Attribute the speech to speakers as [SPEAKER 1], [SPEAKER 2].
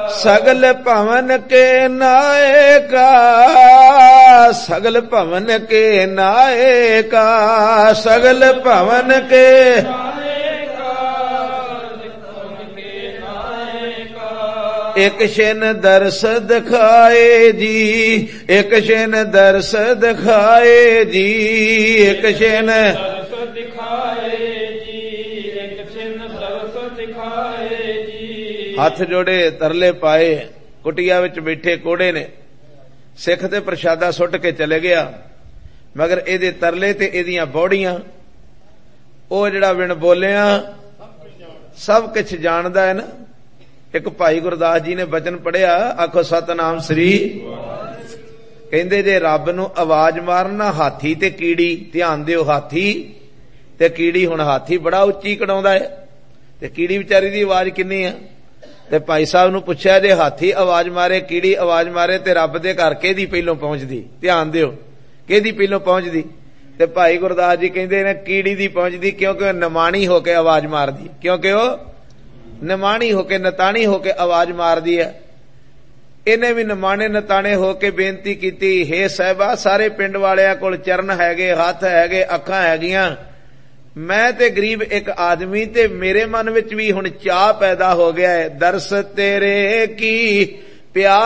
[SPEAKER 1] सगल भवन के नायका, सगल भवन के नायका, सगल भवन के एक शेन दर्श दिखाए जी, एक शेन दर्श दिखाए जी, एक शेन दर्श दिखाए जी, एक शेन दर्श दिखाए जी। हथ जोड़े तरले पाए, कुटिया विच बैठे कोड़े ने, सिख ते प्रशादा सुट के चले गया, मगर एदे तरले ते एदियां बौड़ियां ओ जिहड़ा विण बोलिया सब कुछ जानदा है ना। एक भाई गुरदास जी ने बचन पढ़िया, आखो सतनाम श्री। कहंदे जे रब नूं आवाज मारना हाथी ते कीड़ी, ध्यान दिओ हाथी ते कीड़ी। हुण हाथी बड़ा उच्ची कढाउंदा है ते कीड़ी विचारी दी आवाज किन्नी है। ते भाई साहब नूं पुछया जे हाथी आवाज मारे कीड़ी आवाज मारे ते रब दे घर किहदी पहलों पहुंचदी, ध्यान दिओ किहदी पहलों पहुंचदी। ते भाई गुरदास जी कहंदे ने कीड़ी दी पहुंचदी, क्योंकि निमाणी होके आवाज मारदी, क्योंकि वह निमाणी होके नताणी होके आवाज मार दी है। इन्हें भी निमाणे नताणे होके बेनती कीती, हे साहिबा सारे पिंड वालियां कोल चरण हैगे, हथ हैगे, अखां हैगियां, मैं ते गरीब एक आदमी, ते मेरे मन विच भी हुण चाह पैदा हो गया है, दर्श तेरे की प्यास